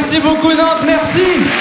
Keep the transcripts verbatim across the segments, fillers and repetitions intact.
Merci beaucoup Nantes, merci.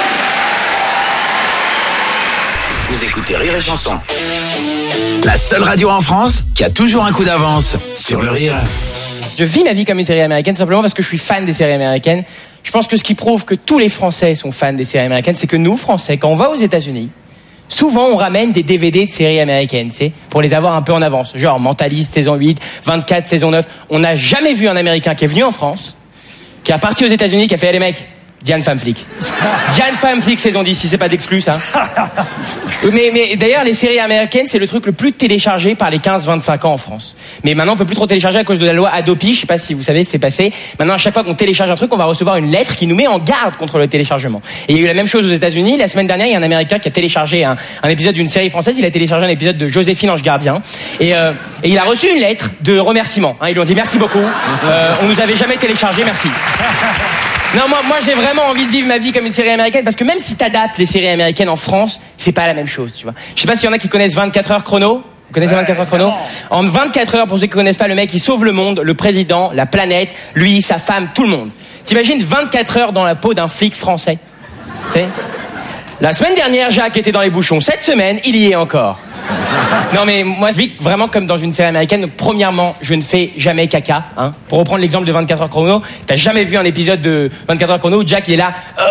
Vous écoutez Rire et Chanson, la seule radio en France qui a toujours un coup d'avance sur le rire. Je vis ma vie comme une série américaine simplement parce que je suis fan des séries américaines. Je pense que ce qui prouve que tous les Français sont fans des séries américaines, c'est que nous, Français, quand on va aux États-Unis, souvent on ramène des D V D de séries américaines, tu sais, pour les avoir un peu en avance. Genre Mentaliste saison huit, vingt-quatre saison neuf. On n'a jamais vu un Américain qui est venu en France, qui est parti aux États-Unis, qui a fait hey, les mecs, Diane Femme Flic. Diane Femme Flic saison dix, si c'est pas d'exclus, ça. Mais, mais d'ailleurs, les séries américaines, c'est le truc le plus téléchargé par les quinze vingt-cinq ans en France. Mais maintenant, on peut plus trop télécharger à cause de la loi Adopi. Je sais pas si vous savez, c'est passé. Maintenant, à chaque fois qu'on télécharge un truc, on va recevoir une lettre qui nous met en garde contre le téléchargement. Et il y a eu la même chose aux États-Unis. La semaine dernière, il y a un Américain qui a téléchargé un, un épisode d'une série française. Il a téléchargé un épisode de Joséphine Ange Gardien. Et, euh, et il a reçu une lettre de remerciement. Hein, ils lui ont dit merci beaucoup. Euh, on nous avait jamais téléchargé, merci. Non, moi, moi, j'ai vraiment envie de vivre ma vie comme une série américaine parce que même si t'adaptes les séries américaines en France, c'est pas la même chose, tu vois. Je sais pas s'il y en a qui connaissent vingt-quatre heures chrono. Vous connaissez vingt-quatre heures chrono? En vingt-quatre heures, pour ceux qui connaissent pas, le mec, il sauve le monde, le président, la planète, lui, sa femme, tout le monde. T'imagines vingt-quatre heures dans la peau d'un flic français? T'sais? La semaine dernière, Jacques était dans les bouchons. Cette semaine, il y est encore. Non mais moi je vis vraiment comme dans une série américaine. Donc, premièrement, je ne fais jamais caca, hein. Pour reprendre l'exemple de vingt-quatre heures chrono, t'as jamais vu un épisode de vingt-quatre heures chrono où Jack il est là.